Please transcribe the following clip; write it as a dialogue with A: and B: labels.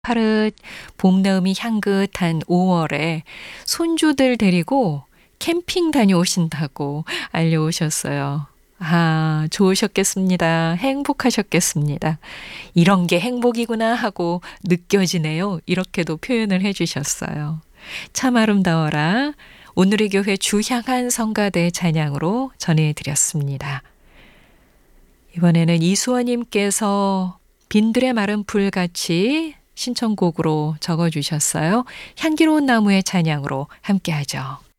A: 파릇 봄나음이 향긋한 5월에 손주들 데리고 캠핑 다녀오신다고 알려오셨어요. 아, 좋으셨겠습니다. 행복하셨겠습니다. 이런 게 행복이구나 하고 느껴지네요. 이렇게도 표현을 해 주셨어요. 참 아름다워라. 오늘의 교회 주향한 성가대 찬양으로 전해드렸습니다. 이번에는 이수원님께서 빈들의 마른 풀같이 신청곡으로 적어주셨어요. 향기로운 나무의 찬양으로 함께하죠.